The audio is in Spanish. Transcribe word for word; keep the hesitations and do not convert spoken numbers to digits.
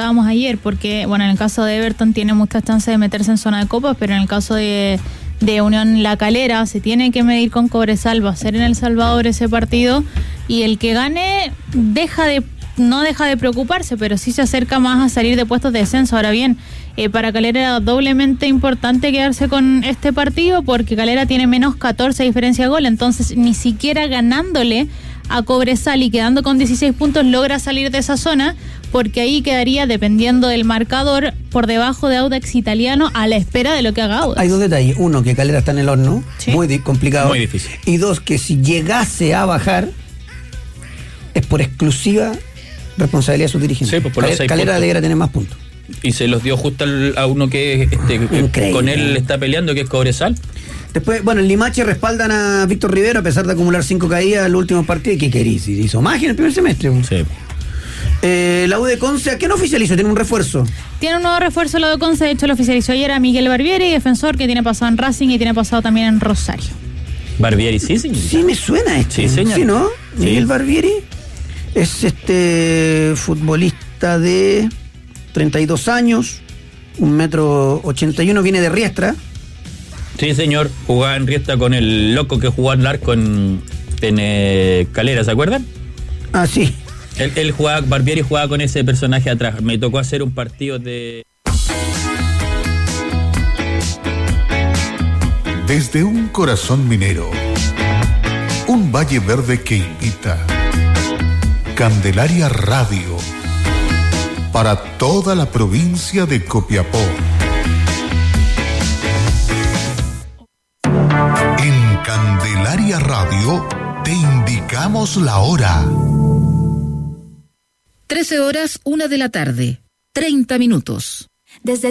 comentábamos ayer, porque, bueno, en el caso de Everton tiene muchas chances de meterse en zona de copas, pero en el caso de, de Unión La Calera se tiene que medir con Cobresal, va a ser en El Salvador ese partido, y el que gane deja de no deja de preocuparse, pero sí se acerca más a salir de puestos de descenso. Ahora bien, eh, para Calera era doblemente importante quedarse con este partido, porque Calera tiene menos catorce diferencia de gol, entonces ni siquiera ganándole a Cobresal y quedando con dieciséis puntos logra salir de esa zona, porque ahí quedaría, dependiendo del marcador, por debajo de Audax Italiano, a la espera de lo que haga Audax. Hay dos detalles: uno, que Calera está en el horno, ¿sí? Muy di- complicado, muy difícil, y dos, que si llegase a bajar es por exclusiva responsabilidad de sus dirigentes. Sí, pues por Calera, Calera debería tener más puntos. Y se los dio justo al, a uno que, este, que con él está peleando, que es Cobresal. Después, bueno, en Limache respaldan a Víctor Rivero a pesar de acumular cinco caídas en los últimos partidos. ¿Qué querís? Hizo magia en el primer semestre. Sí. Eh, la U de Conce, ¿a qué no oficializó? ¿Tiene un refuerzo? Tiene un nuevo refuerzo la U de Conce, de hecho lo oficializó ayer a Miguel Barbieri, defensor que tiene pasado en Racing y tiene pasado también en Rosario. Barbieri, sí, señor. Sí, me suena este. Sí, señor. ¿Sí, no? Sí. Miguel Barbieri es este futbolista de treinta y dos años, un metro ochenta y uno, viene de Riestra. Sí, señor, jugaba en Riestra con el loco que jugaba en el arco en, en eh, Calera, ¿se acuerdan? Ah, sí. Él, él jugaba, Barbieri jugaba con ese personaje atrás. Me tocó hacer un partido de... Desde un corazón minero, un valle verde que invita. Candelaria Radio, para toda la provincia de Copiapó. En Candelaria Radio te indicamos la hora. trece horas, una de la tarde, treinta minutos.